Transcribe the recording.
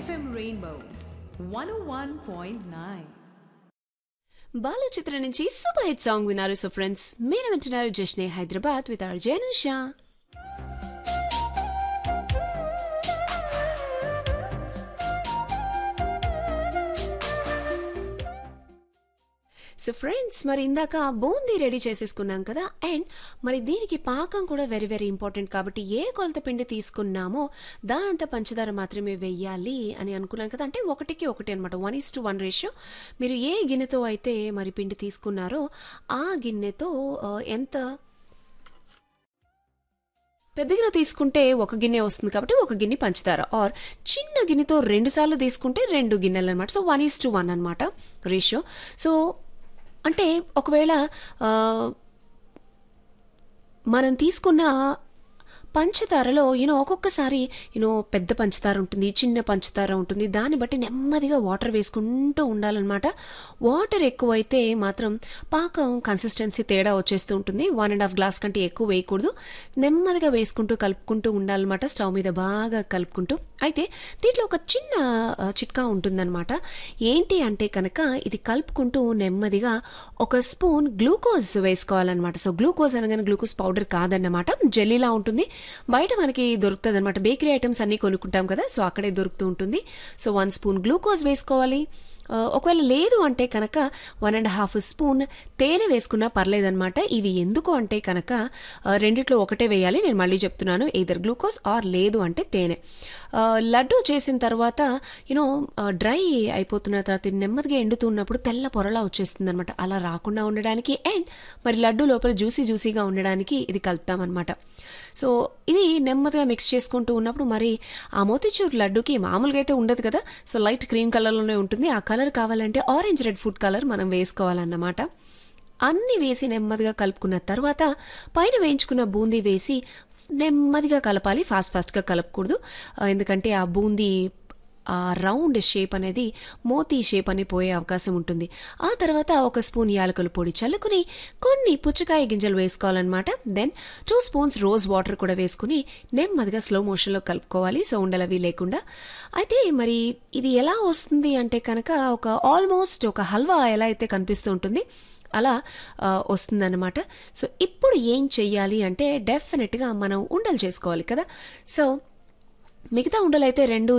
FM Rainbow 101.9. Balu చిత్ర నుంచి super hit song విన్నారు. So friends, మీరు వింటున్నారు జశ్నే Hyderabad with are జనుషా. So friends, మరి ఇందాక బూందీ రెడీ చేసేసుకున్నాం కదా, అండ్ మరి దీనికి పాకం కూడా వెరీ వెరీ ఇంపార్టెంట్. కాబట్టి ఏ కొలత పిండి తీసుకున్నామో దానంతా పంచదార మాత్రమే వెయ్యాలి అని అనుకున్నాం కదా. అంటే 1:1 అనమాట, 1:1 రేషియో. మీరు ఏ గిన్నెతో అయితే మరి పిండి తీసుకున్నారో ఆ గిన్నెతో ఎంత పెద్ద గిన్నె తీసుకుంటే 1 గిన్నె వస్తుంది కాబట్టి 1 గిన్నె పంచదార, ఆర్ చిన్న గిన్నెతో 2 సార్లు తీసుకుంటే 2 గిన్నెలు అనమాట. సో 1:1 అనమాట రేషియో. సో అంటే ఒకవేళ మనం తీసుకున్న పంచదారలో ఒక్కొక్కసారి పెద్ద పంచదార ఉంటుంది, చిన్న పంచదార ఉంటుంది. దాన్ని బట్టి నెమ్మదిగా వాటర్ వేసుకుంటూ ఉండాలన్నమాట. వాటర్ ఎక్కువైతే మాత్రం పాకం కన్సిస్టెన్సీ తేడా వచ్చేస్తూ ఉంటుంది. 1.5 గ్లాస్ కంటే ఎక్కువ వేయకూడదు. నెమ్మదిగా వేసుకుంటూ కలుపుకుంటూ ఉండాలన్నమాట, స్టవ్ మీద బాగా కలుపుకుంటూ. అయితే దీంట్లో ఒక చిన్న చిట్కా ఉంటుందన్నమాట. ఏంటి అంటే కనుక ఇది కలుపుకుంటూ నెమ్మదిగా 1 స్పూన్ గ్లూకోజ్ వేసుకోవాలన్నమాట. సో గ్లూకోజ్ అనగానే గ్లూకోజ్ పౌడర్ కాదన్నమాట, జెల్లీలా ఉంటుంది. బయట మనకి దొరుకుతుంది అనమాట, బేకరీ ఐటమ్స్ అన్నీ కొనుక్కుంటాం కదా, సో అక్కడే దొరుకుతూ ఉంటుంది. సో 1 స్పూన్ గ్లూకోజ్ వేసుకోవాలి. ఒకవేళ లేదు అంటే కనుక 1.5 స్పూన్ తేనె వేసుకున్నా పర్లేదన్నమాట. ఇవి ఎందుకు అంటే కనుక రెండిట్లో ఒకటే వేయాలి. నేను మళ్ళీ చెప్తున్నాను, ఎయిదర్ గ్లూకోజ్ ఆర్ లేదు అంటే తేనె. లడ్డు చేసిన తర్వాత డ్రై అయిపోతున్న తర్వాత నెమ్మదిగా ఎండుతున్నప్పుడు తెల్ల పొరలా వచ్చేస్తుంది అనమాట. అలా రాకుండా ఉండడానికి అండ్ మరి లడ్డు లోపల జ్యూసీగా ఉండడానికి ఇది కలుపుతామన్నమాట. సో ఇది నెమ్మదిగా మిక్స్ చేసుకుంటూ ఉన్నప్పుడు మరి ఆ మోతిచూర్ లడ్డుకి మామూలుగా అయితే ఉండదు కదా, సో లైట్ క్రీమ్ కలర్లోనే ఉంటుంది. ఆ కలర్ కావాలంటే ఆరెంజ్ రెడ్ ఫుడ్ కలర్ మనం వేసుకోవాలన్నమాట. అన్నీ వేసి నెమ్మదిగా కలుపుకున్న తర్వాత పైన వేయించుకున్న బూందీ వేసి నెమ్మదిగా కలపాలి, ఫాస్ట్గా కలపకూడదు. ఎందుకంటే ఆ బూందీ ఆ రౌండ్ షేప్ అనేది మోతీ షేప్ అని పోయే అవకాశం ఉంటుంది. ఆ తర్వాత 1 స్పూన్ యాలకుల పొడి చల్లుకుని కొన్ని పుచ్చకాయ గింజలు వేసుకోవాలన్నమాట. దెన్ 2 స్పూన్స్ రోజ్ వాటర్ కూడా వేసుకుని నెమ్మదిగా స్లో మోషన్లో కలుపుకోవాలి, సో ఉండలవి లేకుండా. అయితే మరి ఇది ఎలా వస్తుంది అంటే కనుక ఆల్మోస్ట్ ఒక హల్వా ఎలా అయితే కనిపిస్తూ ఉంటుంది అలా వస్తుందన్నమాట. సో ఇప్పుడు ఏం చెయ్యాలి అంటే డెఫినెట్గా మనం ఉండలు చేసుకోవాలి కదా. సో మిగతా ఉండలు అయితే 2